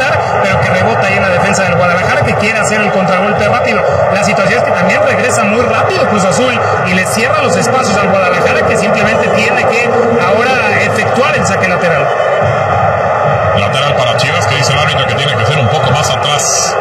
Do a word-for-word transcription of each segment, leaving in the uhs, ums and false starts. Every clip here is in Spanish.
pasar, pero que rebota ahí en la defensa del Guadalajara, que quiere hacer el contragolpe rápido. La situación es que también regresa muy rápido Cruz Azul y le cierra los espacios al Guadalajara, que simplemente tiene que ahora efectuar el saque lateral. Lateral para Chivas, que dice el árbitro que tiene que ser un poco más atrás.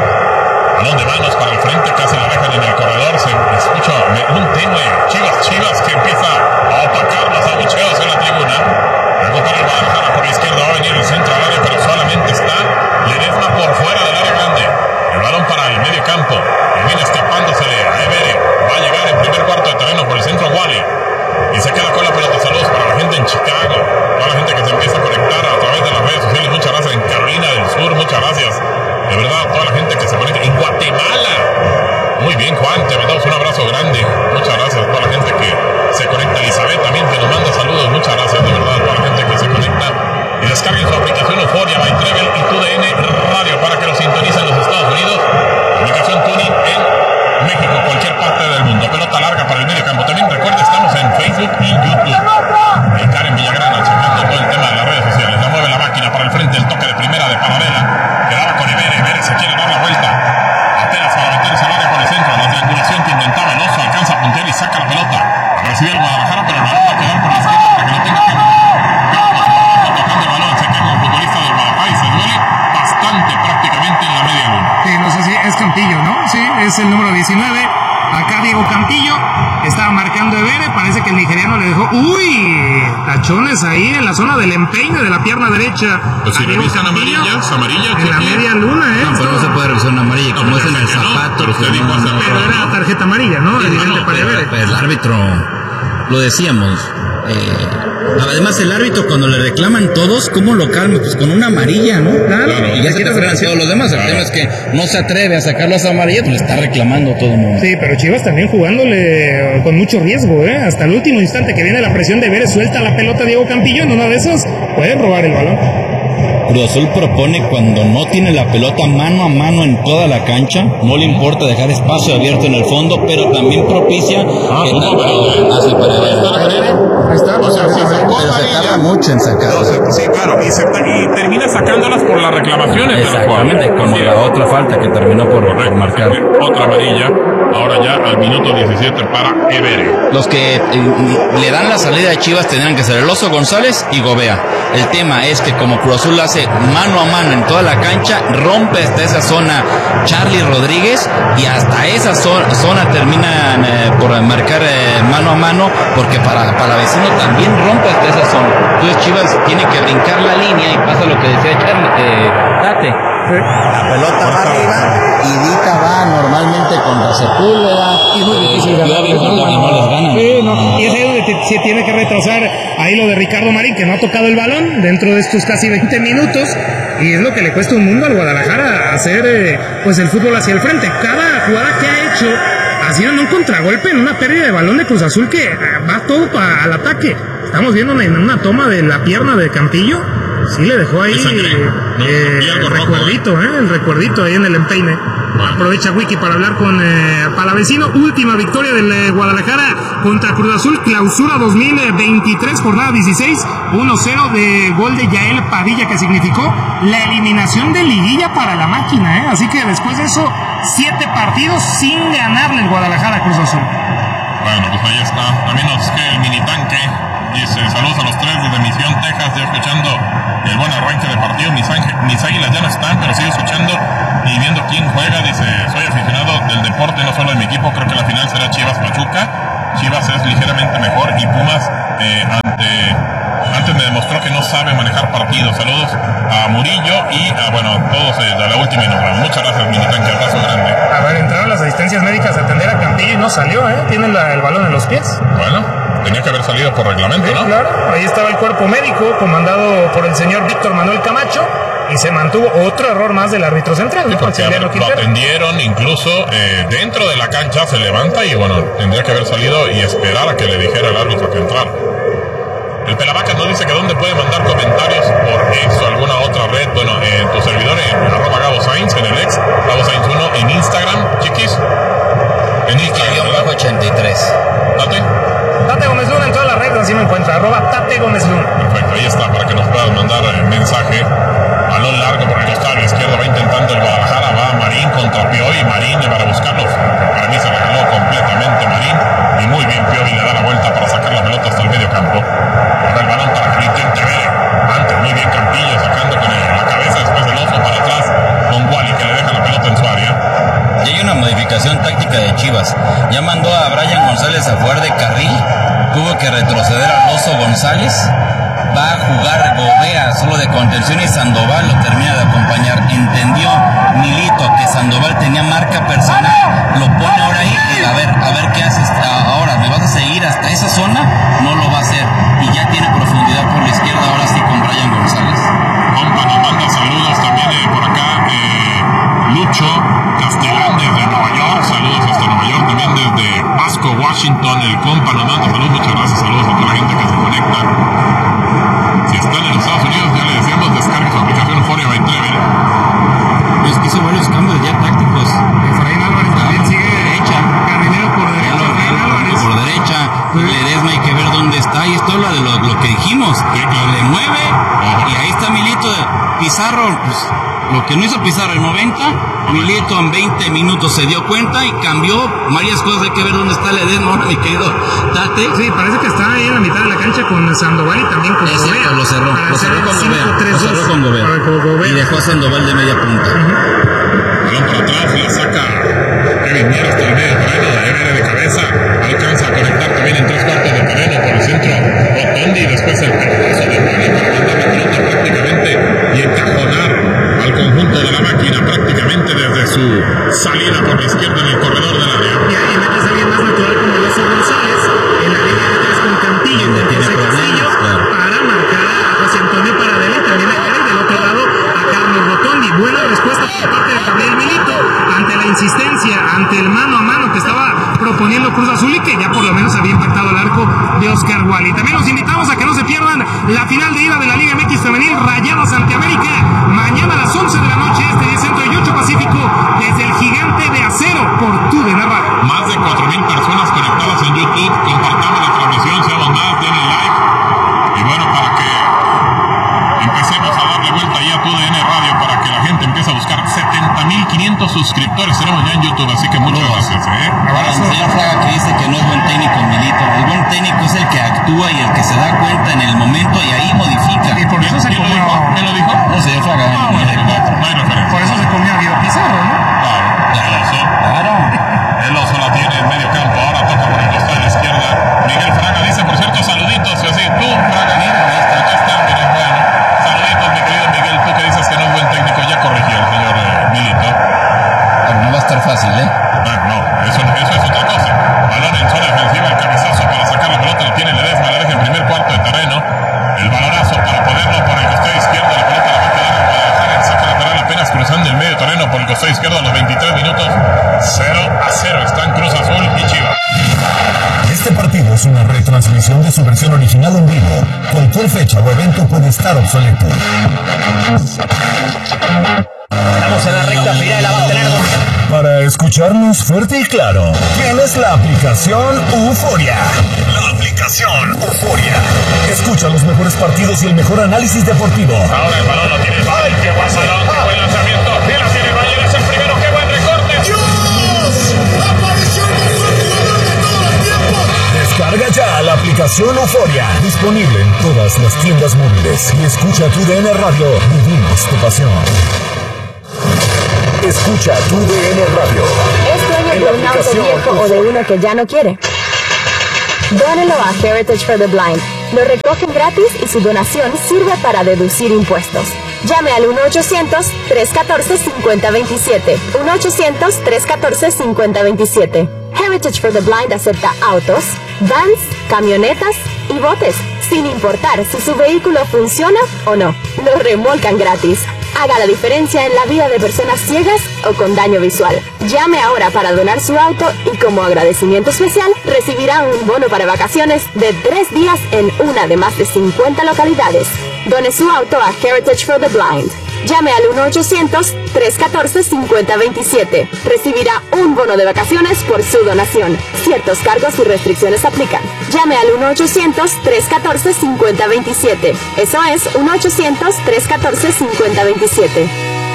Balón de manos para el frente, casi la dejan en el corredor. Se escucha un tenue. Chivas, Chivas que empieza a opacar los abucheos en la tribuna. Luego para el Guadalajara por la izquierda va a venir el centro al área, pero solamente está Ledesma por fuera del área grande. El balón para el medio campo. Termina escapándosele a Evere. Va a llegar en primer cuarto de terreno por el centro Wally. Y se queda con la pelota. Saludos para la gente en Chicago. Toda la gente que se empieza a conectar a través de las redes sociales. Muchas gracias en Carolina del Sur. Muchas gracias. De verdad, toda la gente que se conecta en Guatemala. Muy bien, Juan, te mandamos un abrazo grande. Muchas gracias a toda la gente que se conecta. Elizabeth también te nos manda saludos. Muchas gracias, de verdad, a toda la gente que se conecta. Y descarguen su aplicación Euforia, by Trevel y T U D N Radio para que lo sintonicen en los Estados Unidos. Aplicación Tuning en México, cualquier parte del mundo. Pelota larga para el medio campo. También recuerda, estamos en Facebook y YouTube. Y Karen Villagrana checando todo el tema de las redes sociales. La mueve la máquina para el frente, el toque de primera de Paradela. Quedaba con Evere, Evere se quiere dar la vuelta. Apenas para meterse al área por el centro. La triangulación que intentaba el oso, alcanza a puntear y saca la pelota. Recibe el Guadalajara, pero el balón va a quedar por la izquierda para que lo tenga que tocando el balón. Se queda un futbolista del Guadalajara y se duele bastante prácticamente en la media luna. Sí, no sé si es Campillo, ¿no? Sí, es el número diecinueve. Acá Diego Campillo estaba marcando Evere, parece que el nigeriano le dejó, uy, tachones ahí en la zona del empeine de la pierna derecha. Pues si revisan amarillas, amarillas. En la media luna, ¿eh? No, pero no se puede revisar una amarilla, como es en el zapato. Pero usted dijo no, pero era tarjeta amarilla, ¿no? Sí, Evidente no, para pero, Evere. pero el árbitro, lo decíamos, eh, además el árbitro cuando le reclaman todos, ¿cómo lo calma? Pues con una amarilla, ¿no? Claro, claro. Y ya se te frenan todos los demás. El claro. tema es que no se atreve a sacar las amarillas, pues le está reclamando todo el mundo. Sí, pero Chivas también jugándole con mucho riesgo, ¿eh? Hasta el último instante que viene la presión de Evere, suelta la pelota Diego Campillo, en una de esas puede robar el balón. Cruz Azul propone cuando no tiene la pelota mano a mano en toda la cancha, no le importa dejar espacio abierto en el fondo, pero también propicia Ah, que ¿cómo amarilla? hace para Ahí está la amarilla. Ahí está, O sea, si sacó pero se amarilla, tarda mucho en sacarlas. sí, claro, y, se, y termina sacándolas por las reclamaciones. Exactamente, como Sí. la otra falta que terminó por, por marcar. Otra amarilla, ahora ya al minuto diecisiete para Evere. Los que eh, le dan la salida a Chivas tendrán que ser el Oso González y Gobea. El tema es que como Cruz Azul hace mano a mano en toda la cancha, rompe hasta esa zona Charlie Rodríguez y hasta esa zona, zona terminan eh, por marcar eh, mano a mano, porque para, para vecino también rompe hasta esa zona. Entonces Chivas tiene que brincar la línea y pasa lo que decía Charlie, eh, date. Sí. La pelota va arriba y Dita va normalmente contra Sepúlveda. Y muy difícil Yo ganar. había visto que no les ganan. Sí, no, y es ahí donde te- se tiene que retrasar ahí lo de Ricardo Marín, que no ha tocado el balón dentro de estos casi veinte minutos, y es lo que le cuesta un mundo al Guadalajara hacer eh, pues el fútbol hacia el frente. Cada jugada que ha hecho ha sido en un contragolpe, en una pérdida de balón de Cruz Azul que eh, va todo pa- al ataque. Estamos viendo en una toma de la pierna de Campillo, sí le dejó ahí Esa creo. No, eh, y algo el rojo, recuerdito, eh, el recuerdito ahí en el empeine. Aprovecha Wiki para hablar con eh, Palavecino. Última victoria del eh, Guadalajara contra Cruz Azul, clausura dos mil veintitrés, jornada dieciséis, uno cero de gol de Yael Padilla, que significó la eliminación de liguilla para la máquina, ¿eh? Así que después de eso, siete partidos sin ganarle el Guadalajara a Cruz Azul. Bueno, pues ahí está. También nos que el mini tanque dice: saludos a los tres desde Misión, Texas, ya escuchando el buen arranque de partido. Mis, ángel, mis águilas ya no están, pero sigo escuchando y viendo quién juega. Dice: soy aficionado del deporte, no solo de mi equipo. Creo que la final será Chivas Pachuca. Chivas es ligeramente mejor y Pumas eh, ante antes me demostró que no sabe manejar partidos. Saludos a Murillo y a, bueno, todos eh, de la última y nos vemos. Muchas gracias, mini tanque, abrazo grande. A ver, entraron las asistencias médicas a atender a Campillo y no salió, ¿eh? Tiene la, el balón en los pies. Bueno, tenía que haber salido por reglamento, Sí, ¿no? claro, ahí estaba el cuerpo médico comandado por el señor Víctor Manuel Camacho y se mantuvo otro error más del árbitro central, ¿no? Sí, porque Maximiliano lo Quintero. atendieron incluso eh, dentro de la cancha, se levanta y bueno, tendría que haber salido y esperar a que le dijera el árbitro que entrara. El Pelavacas nos dice que dónde puede mandar comentarios por X o alguna otra red. Bueno, en tu servidor en arroba Gabo Sainz, en el ex, Gabo Sainz uno, en Instagram, chiquis. En Instagram, ¿verdad? ochenta y tres. Date. Tate Gómez Luna en todas las redes, así me encuentra, arroba Tate Gómez Luna. Perfecto, ahí está, para que nos puedas mandar el mensaje. Balón largo por los cables. González a jugar de carril, tuvo que retroceder al Oso González, va a jugar Gobea solo de contención y Sandoval lo termina de acompañar. Entendió Milito que Sandoval tenía marca personal, lo pone ahora ahí y a ver, a ver qué haces ahora, ¿me vas a seguir hasta esa zona? No lo va a hacer y ya tiene profundidad por la izquierda, ahora sí con Brian González. Compa nos manda saludos también eh, por acá, eh, Lucho Castellán desde Nueva York, saludos hasta Nueva York, también desde Pasco, Washington, el compa nos manda saludos, muchas gracias, saludos a toda la gente que se conecta. Si están en Estados Unidos, ya le decíamos, descargue su aplicación Euforia veintitrés. Es que hizo varios cambios ya tácticos. Efraín Álvarez también sigue derecha, Carrilero por derecha, Efraín Álvarez por derecha, Ledesma hay que ver dónde está, y esto habla de lo, lo que dijimos, que le mueve, y ahí está Milito, Pizarro, pues, lo que no hizo Pizarro en noventa, Milito en veinte minutos se dio cuenta y cambió varias cosas. Hay que ver dónde está Ledesma ahora, mi querido Tate. Sí, parece que está ahí en la mitad de la cancha con Sandoval y también con Ese, Gobea. lo cerró, lo cerró con Gobea, lo cerró con Gobea, Gobea. y dejó a Sandoval de media punta. Uh-huh. Balón para atrás, la saca Kevin Mier hasta el medio terreno, de viene de cabeza, alcanza a conectar también en tres cuartos de terreno por el centro Rotondi y después el pelotazo de Juan para mandar la pelota prácticamente y encajonar al conjunto de la máquina prácticamente desde su salida por la izquierda en el corredor del área. Y ahí metes a alguien más natural como el Oso González en la línea de tres con Cantillo y con José Castillo, claro, para marcar a José Antonio Paradela y también a Gary, del otro lado a Carlos Rotondi. Buena respuesta por parte de Gabriel Milito ante la insistencia, ante el mano a mano que estaba proponiendo Cruz Azul y que ya por lo menos había impactado el arco de Oscar Wally. También los invitamos a que no se pierdan la final de ida de la Liga M X Femenil, Rayados ante América, mañana a las once de la noche, este diez Centro y ocho Pacífico, desde el Gigante de Acero por tu de narrar. Más de cuatro mil personas conectadas en YouTube, compartamos la transmisión, seamos más, denle like, y bueno, para que empecemos a darle vuelta ahí a tu D N Radio, para que la gente empiece a buscar setenta mil quinientos suscriptores tenemos ya en YouTube, así que muchas gracias, ¿eh? Para el señor Fraga que dice que no es buen técnico Milito, el buen técnico es el que actúa y el que se da cuenta en el momento y ahí modifica. Y por eso se ¿Quién lo comió. dijo? ¿Quién lo dijo? No, señor Fraga. No, no, no, no hay referencia. Por eso se comió a Guido Pizarro, ¿no? Claro, el oso. Claro. El oso la tiene en medio campo, ahora toca por el costado de la izquierda. Miguel Fraga dice, por cierto, saluditos, y así, tú, Fraga, mira, acá está, miren, bueno. Saluditos, mi querido Miguel, tú que dices que no es buen técnico, ya corrigió el señor eh, Milito. Bueno, no va a estar fácil, ¿eh? Bueno, no, eso, eso es otra cosa. Balón en zona defensiva, el cabezazo para sacar la pelota, lo tiene Ledesma, la deja en primer cuarto de terreno. El balonazo para ponerlo por el costado izquierdo, la pelota la va a quedar a Guadalajara en saque lateral apenas cruzando el medio terreno por el costado izquierdo a los veintitrés minutos. cero a cero están Cruz Azul y Chivas. Este partido es una retransmisión de su versión original en vivo. Cualquier fecha o evento puede estar obsoleto. Estamos en la recta final, la va a tener. Para escucharnos fuerte y claro, tienes la aplicación Euforia. La aplicación Euforia. Escucha los mejores partidos y el mejor análisis deportivo. Ahora el balón lo tiene Valle, qué buen balón, qué buen lanzamiento. Y la tiene Valle, es el primero, qué buen recorte. ¡Dios! ¡Apareció el mejor jugador de todo el tiempo! Descarga ya la aplicación Euforia. Disponible en todas las tiendas móviles. Y escucha tu D N Radio. Vivimos tu pasión. Escucha tu D N Radio. ¿Es dueño de un auto viejo o de uno que ya no quiere? Dónelo a Heritage for the Blind. Lo recogen gratis y su donación sirve para deducir impuestos. Llame al uno ochocientos, tres uno cuatro, cinco cero dos siete. uno ochocientos, tres uno cuatro, cinco cero dos siete. Heritage for the Blind acepta autos, vans, camionetas y botes, sin importar si su vehículo funciona o no. Lo remolcan gratis. Haga la diferencia en la vida de personas ciegas o con daño visual. Llame ahora para donar su auto y como agradecimiento especial recibirá un bono para vacaciones de tres días en una de más de cincuenta localidades. Done su auto a Heritage for the Blind. Llame al uno ochocientos, tres uno cuatro, cinco cero dos siete. Recibirá un bono de vacaciones por su donación. Ciertos cargos y restricciones aplican. Llame al uno ochocientos, tres uno cuatro, cinco cero dos siete. Eso es uno ochocientos, tres uno cuatro, cinco cero dos siete.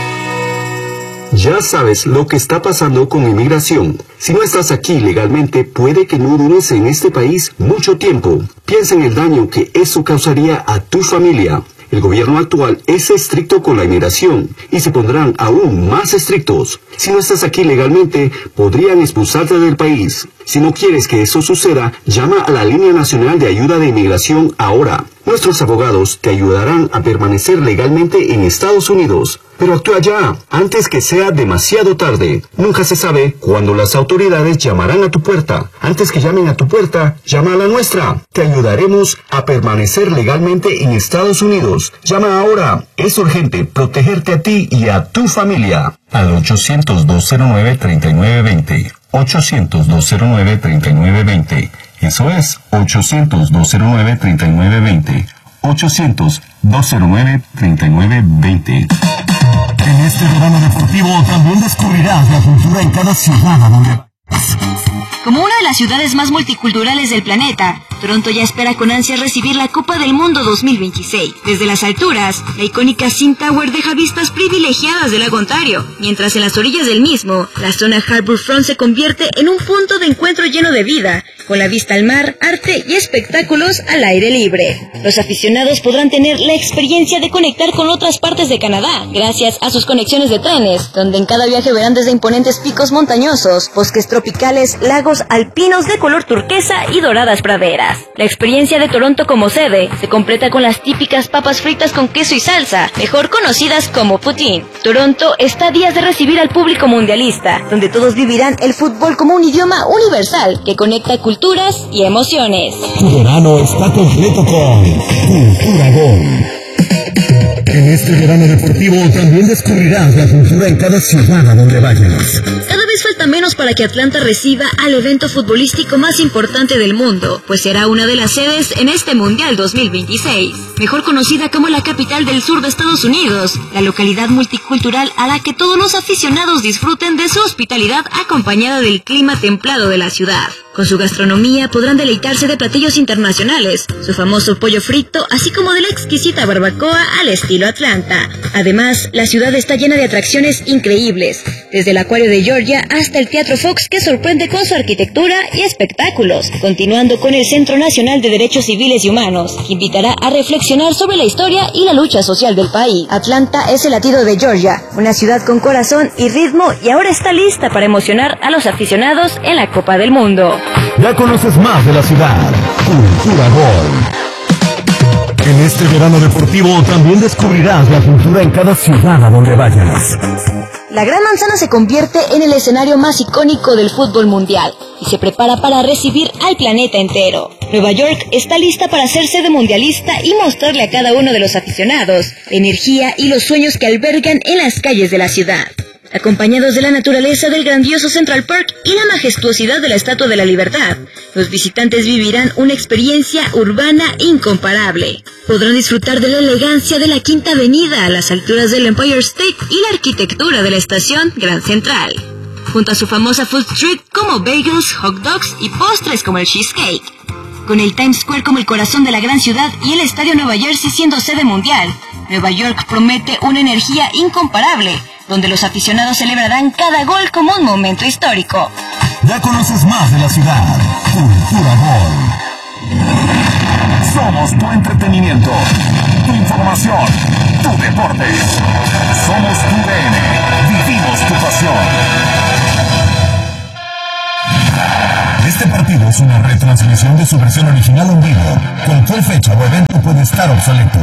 Ya sabes lo que está pasando con inmigración. Si no estás aquí legalmente, puede que no dures en este país mucho tiempo. Piensa en el daño que eso causaría a tu familia. El gobierno actual es estricto con la inmigración y se pondrán aún más estrictos. Si no estás aquí legalmente, podrían expulsarte del país. Si no quieres que eso suceda, llama a la Línea Nacional de Ayuda de Inmigración ahora. Nuestros abogados te ayudarán a permanecer legalmente en Estados Unidos. Pero actúa ya, antes que sea demasiado tarde. Nunca se sabe cuándo las autoridades llamarán a tu puerta. Antes que llamen a tu puerta, llama a la nuestra. Te ayudaremos a permanecer legalmente en Estados Unidos. Llama ahora. Es urgente protegerte a ti y a tu familia. Al ochocientos, dos cero nueve, treinta y nueve veinte. ochocientos, dos cero nueve, treinta y nueve veinte. Eso es ochocientos, dos cero nueve, treinta y nueve veinte. ochocientos, dos cero nueve, treinta y nueve veinte. En este verano deportivo también descubrirás la cultura en cada ciudad a donde vas. Como una de las ciudades más multiculturales del planeta, Toronto ya espera con ansias recibir la Copa del Mundo dos mil veintiséis. Desde las alturas, la icónica Sin Tower deja vistas privilegiadas del lago Ontario, mientras en las orillas del mismo, la zona Harbourfront se convierte en un punto de encuentro lleno de vida, con la vista al mar, arte y espectáculos al aire libre. Los aficionados podrán tener la experiencia de conectar con otras partes de Canadá, gracias a sus conexiones de trenes, donde en cada viaje verán desde imponentes picos montañosos, bosques tropicales, lagos alpinos de color turquesa y doradas praderas. La experiencia de Toronto como sede se completa con las típicas papas fritas con queso y salsa, mejor conocidas como poutine. Toronto está a días de recibir al público mundialista, donde todos vivirán el fútbol como un idioma universal que conecta culturas y emociones. Tu verano está completo con Cultura Gol. En este verano deportivo también descubrirás la cultura en cada ciudad a donde vayas. Cada vez falta menos para que Atlanta reciba al evento futbolístico más importante del mundo, pues será una de las sedes en este Mundial dos mil veintiséis. Mejor conocida como la capital del sur de Estados Unidos, la localidad multicultural hará que todos los aficionados disfruten de su hospitalidad acompañada del clima templado de la ciudad. Con su gastronomía podrán deleitarse de platillos internacionales, su famoso pollo frito, así como de la exquisita barbacoa al estilo Atlanta. Además, la ciudad está llena de atracciones increíbles, desde el Acuario de Georgia hasta el Teatro Fox, que sorprende con su arquitectura y espectáculos, continuando con el Centro Nacional de Derechos Civiles y Humanos, que invitará a reflexionar sobre la historia y la lucha social del país. Atlanta es el latido de Georgia, una ciudad con corazón y ritmo, y ahora está lista para emocionar a los aficionados en la Copa del Mundo. Ya conoces más de la ciudad. Cultura Gol. En este verano deportivo también descubrirás la cultura en cada ciudad a donde vayas. La Gran Manzana se convierte en el escenario más icónico del fútbol mundial y se prepara para recibir al planeta entero. Nueva York está lista para ser sede mundialista y mostrarle a cada uno de los aficionados la energía y los sueños que albergan en las calles de la ciudad. Acompañados de la naturaleza del grandioso Central Park y la majestuosidad de la Estatua de la Libertad, los visitantes vivirán una experiencia urbana incomparable. Podrán disfrutar de la elegancia de la Quinta Avenida a las alturas del Empire State y la arquitectura de la estación Grand Central, junto a su famosa food street como bagels, hot dogs y postres como el cheesecake. Con el Times Square como el corazón de la gran ciudad y el Estadio Nueva Jersey siendo sede mundial, Nueva York promete una energía incomparable, donde los aficionados celebrarán cada gol como un momento histórico. Ya conoces más de la ciudad. Cultura Gol. Somos tu entretenimiento, tu información, tu deporte. Somos tu D N. Vivimos tu pasión. Este partido es una retransmisión de su versión original en vivo. Cualquier fecha o evento puede estar obsoleto.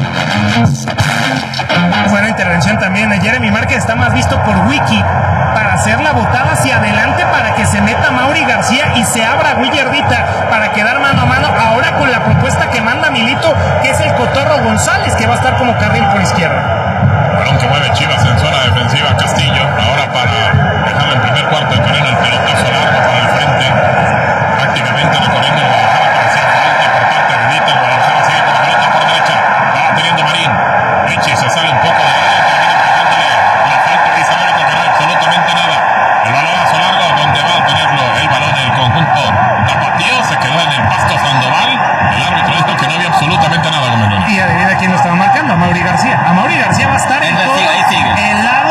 Buena intervención también. Jeremy Márquez está más visto por Wiki para hacer la botada hacia adelante para que se meta Mauri García y se abra Willardita para quedar mano a mano. Ahora con la propuesta que manda Milito, que es el Cotorro González, que va a estar como carril por izquierda. Balón que mueve Chivas en zona defensiva. Castillo ahora para dejarlo en primer cuarto y poner el pelotazo largo para el frente. Prácticamente recorriendo el Guadalajara para hacer falta por parte de Milito. El Guadalajara sigue con la pelota por derecha. Va teniendo Marín. Richie se sale un poco de la la falta y se va a recuperar absolutamente nada. El balonazo largo donde va a tenerlo el balón del conjunto tapatío. Se quedó en el pasto Sandoval. El árbitro dijo que no había absolutamente nada con el balón. Y adivina quién lo estaba marcando, a Mauri García. A Mauri García va a estar en todo sigue, ahí sigue. el lado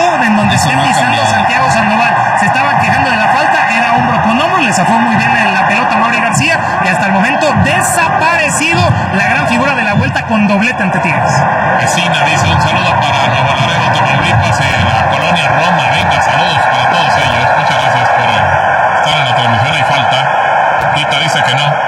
con doblete ante Tigres. Vecina dice un saludo para Nuevo Laredo, Tamaulipas y la colonia Roma. Venga, saludos para todos ellos. Muchas gracias por estar en la transmisión. Hay falta. Tita dice que no.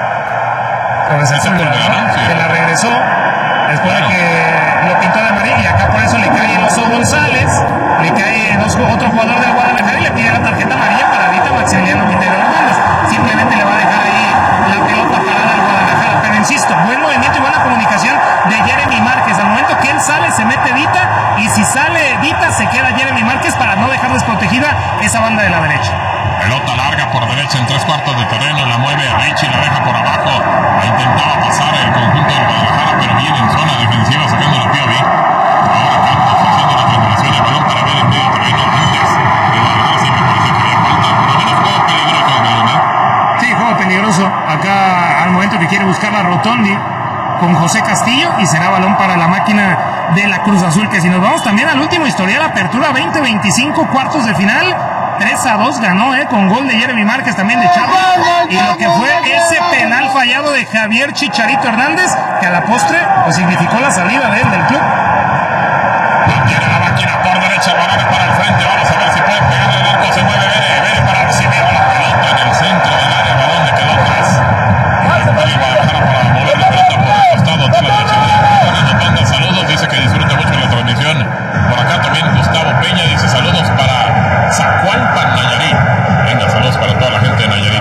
Pues el Pulga, ¿no? Sí. Se la regresó después claro. de que lo pintó de amarillo y acá por eso le cae el Oso González, le cae dos, otro jugador del Guadalajara y le pide la tarjeta amarilla para Dita Maximiliano Quintero Hernández. Simplemente le va a dejar ahí la pelota parada al Guadalajara. Pero insisto, buen movimiento y buena comunicación de Jeremy Márquez. Al momento que él sale, se mete Dita, y si sale Dita, se queda Jeremy Márquez para no dejar desprotegida esa banda de la derecha. Pelota larga por derecha en tres cuartos de terreno, la mueve a Richie, la deja por abajo. La intentaba pasar el conjunto del Guadalajara, pero viene en zona defensiva sacando la P O V. Ahora Campos haciendo la triangulación, el balón para ver en medio terreno antes. El Guadalajara sí me parece que había falta, por lo menos juego peligroso el balón, ¿eh? Sí, juego peligroso. Acá al momento que quiere buscar la Rotondi con José Castillo y será balón para la máquina de la Cruz Azul, que si nos vamos también al último historial, apertura veinte veinticinco, cuartos de final, tres a dos ganó, eh, con gol de Jeremy Márquez, también de Chavo, y lo que fue ese penal fallado de Javier Chicharito Hernández, que a la postre pues significó la salida de él del club. Tiene la máquina por derecha, balones para el frente, vamos a ver si puede pegar el arco, se mueve Vélez, Vélez para recibir la pelota en el centro del área, el balón le quedó atrás. El Guadalajara para mover la pelota por el costado de la derecha. Manda saludos, dice que disfruta mucho la transmisión. Por acá también Gustavo Peña dice saludos para Zacualpan, Nayarit. Venga, saludos para toda la gente de Nayarit.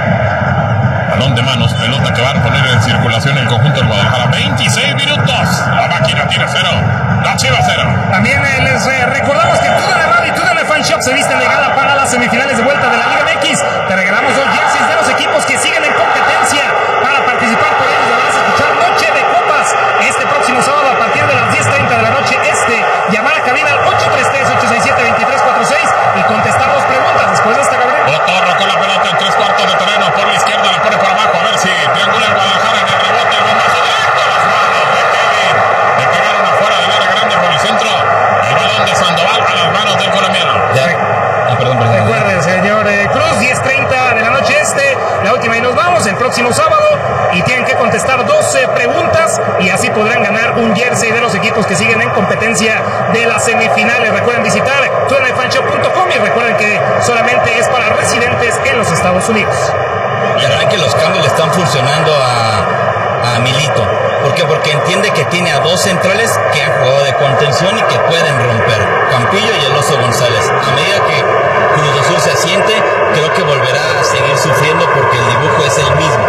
Balón de manos, pelota que van a poner en circulación el conjunto del Guadalajara. veintiséis minutos, la máquina tiene cero, la Chivas cero. También eh, les eh, recordamos que tú de la radio y tú de la Fan Shop se visten de gala para las semifinales de vuelta de la Liga M X. Te regalamos dos jerseys de los equipos que siguen en competencia. Para participar por ellos deberás escuchar Noche de Copas este próximo sábado a partir de las diez treinta de la noche este. Llamar a cabina al ocho tres tres, ocho seis siete, dos tres cuatro seis y contestar dos preguntas después de esta, Gabriel. Otorro con la pelota en tres cuartos de terreno por la izquierda, la pone por abajo a ver si triangula el Guadalajara en el rebote, el bombazo directo a las manos de Kevin. Le pegaron afuera del área grande por el centro. El balón de Sandoval a las manos del colombiano. Ya. Ah, perdón, perdón. Recuerden, señor eh, Cruz, diez treinta de la noche este, la última y nos vamos el próximo sábado y tienen que contestar doce preguntas y así podrán ganar un jersey de los equipos que siguen en competencia de las semifinales. Recuerden visitar tu n fan shop punto com y recuerden que solamente es para residentes en los Estados Unidos. La verdad que los cambios le están funcionando a, a Milito. ¿Por qué? Porque entiende que tiene a dos centrales que han jugado de contención y que pueden romper. Campillo y el Oso González. A medida que Cruz Azul se asiente, creo que volverá a seguir sufriendo porque el dibujo es el mismo.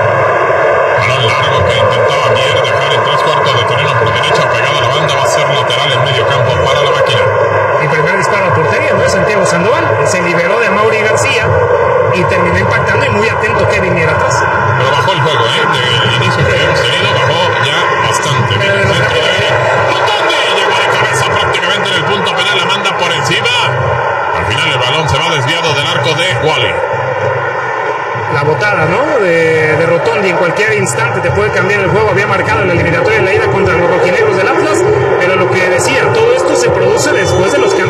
Balón largo que intentaba Mier dejar en tres cuartos de terreno por derecha, pegado a la banda, va a ser lateral en medio campo para la máquina. Y primer disparo a portería, ¿no? Santiago Sandoval se liberó de Mauri García y terminó impactando y muy atento Kevin Mier atrás. Pero bajó el juego, ¿eh? Del inicio que habíamos tenido, bajó ya bastante. Bien, el centro de área. Rotondi llegó de cabeza prácticamente en el punto penal, la manda por encima. Al final el balón se va desviado del arco de Wally. La botada, ¿no? De, de Rotondi en cualquier instante te puede cambiar el juego. Había marcado en la eliminatoria de la ida contra los rojinegros del Atlas, pero lo que decía, todo esto se produce después de los cambios